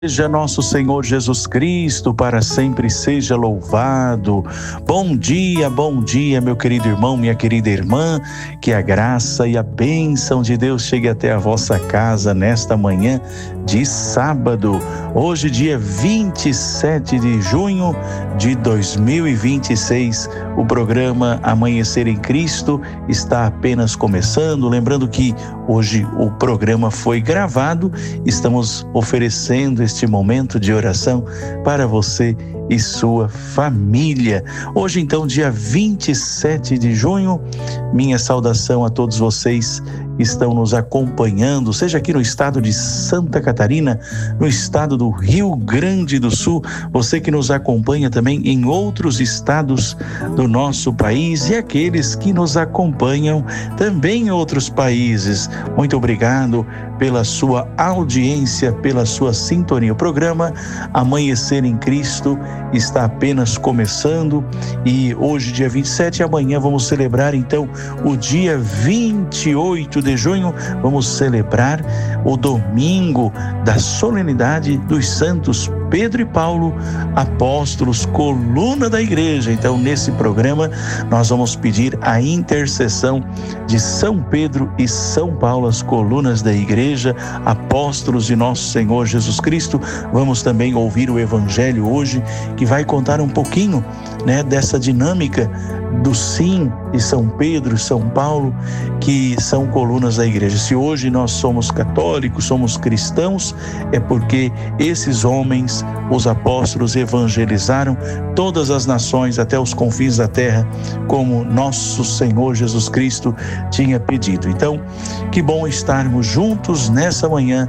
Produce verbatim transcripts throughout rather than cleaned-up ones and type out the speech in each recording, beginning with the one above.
Seja nosso Senhor Jesus Cristo, para sempre seja louvado. Bom dia, bom dia, meu querido irmão, minha querida irmã. Que a graça e a bênção de Deus chegue até a vossa casa nesta manhã de sábado. Hoje, dia vinte e sete de junho de dois mil e vinte e seis. O programa Amanhecer em Cristo está apenas começando. Lembrando que hoje o programa foi gravado. Estamos oferecendo este momento de oração para você e sua família. Hoje, então, dia vinte e sete de junho, minha saudação a todos vocês que estão nos acompanhando, seja aqui no estado de Santa Catarina, no estado do Rio Grande do Sul, você que nos acompanha também em outros estados do nosso país e aqueles que nos acompanham também em outros países. Muito obrigado pela sua audiência, pela sua sintonia. O programa Amanhecer em Cristo está apenas começando e hoje, dia vinte e sete, amanhã vamos celebrar então o dia vinte e oito de junho, vamos celebrar o domingo da solenidade dos santos Pedro e Paulo, apóstolos, coluna da igreja. Então, nesse programa, nós vamos pedir a intercessão de São Pedro e São Paulo, as colunas da igreja, apóstolos de nosso Senhor Jesus Cristo. Vamos também ouvir o Evangelho hoje, que vai contar um pouquinho, né, dessa dinâmica do sim de São Pedro e São Paulo, que são colunas da igreja. Se hoje nós somos católicos, somos cristãos, é porque esses homens, os apóstolos, evangelizaram todas as nações até os confins da terra, como nosso Senhor Jesus Cristo tinha pedido. Então, que bom estarmos juntos nessa manhã,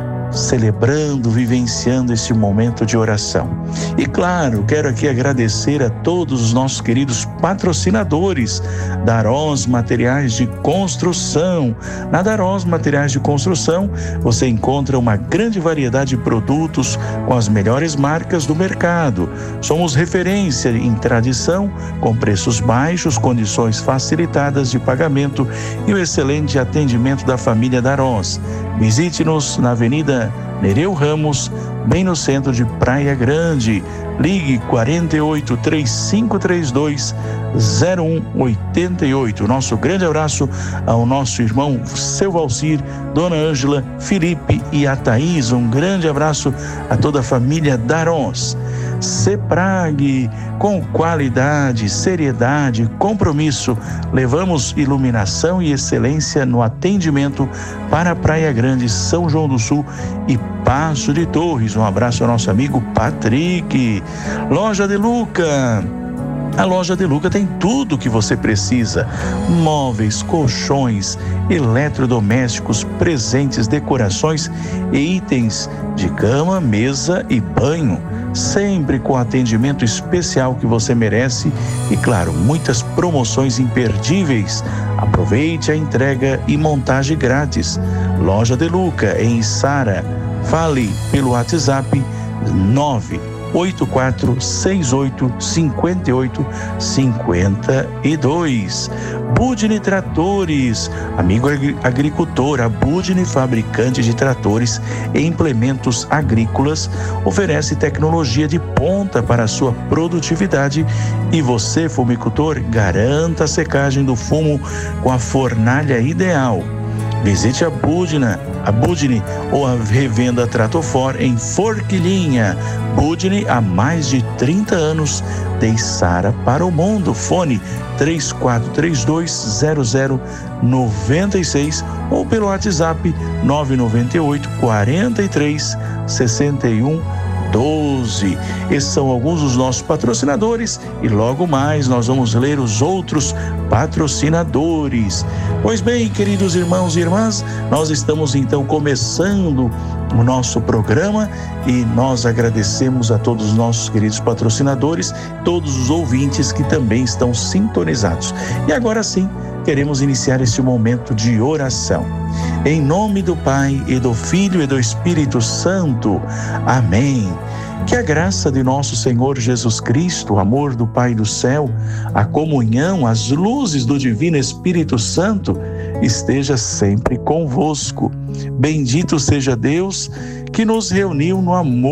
celebrando, vivenciando esse momento de oração. E claro, quero aqui agradecer a todos os nossos queridos patrocinadores da Aros Materiais de Construção. Na Aros Materiais de Construção, você encontra uma grande variedade de produtos com as melhores marcas do mercado. Somos referência em tradição, com preços baixos, condições facilitadas de pagamento e o excelente atendimento da família da Aros. Visite-nos na Avenida Nereu Ramos, bem no centro de Praia Grande. Ligue quarenta e oito, trinta e cinco trinta e dois, zero um oitenta e oito. Nosso grande abraço ao nosso irmão Seu Valcir, Dona Ângela, Felipe e a Thaís. Um grande abraço a toda a família Darons. Ceprag, com qualidade, seriedade, compromisso, levamos iluminação e excelência no atendimento para Praia Grande, São João do Sul e Passo de Torres. Um abraço ao nosso amigo Patrick. Loja de Luca. A Loja de Luca tem tudo o que você precisa: móveis, colchões, eletrodomésticos, presentes, decorações e itens de cama, mesa e banho, sempre com atendimento especial que você merece e, claro, muitas promoções imperdíveis. Aproveite a entrega e montagem grátis. Loja de Luca, em Sara. Fale pelo WhatsApp nove oito quatro seis oito cinco oito cinco dois. Budini Tratores, amigo agricultor, a Budini, fabricante de tratores e implementos agrícolas, oferece tecnologia de ponta para a sua produtividade e você, fumicultor, garanta a secagem do fumo com a fornalha ideal. Visite a Budina, a Budini ou a revenda Tratofor em Forquilhinha. Budini, há mais de trinta anos, de Sara para o mundo. Fone três quatro três dois, zero zero nove seis ou pelo WhatsApp nove nove oito, quatro três, seis um doze. Esses são alguns dos nossos patrocinadores e logo mais nós vamos ler os outros patrocinadores. Pois bem, queridos irmãos e irmãs, nós estamos então começando o nosso programa e nós agradecemos a todos os nossos queridos patrocinadores, todos os ouvintes que também estão sintonizados. E agora sim, queremos iniciar este momento de oração. Em nome do Pai e do Filho e do Espírito Santo. Amém. Que a graça de nosso Senhor Jesus Cristo, o amor do Pai do céu, a comunhão, as luzes do Divino Espírito Santo esteja sempre convosco. Bendito seja Deus que nos reuniu no amor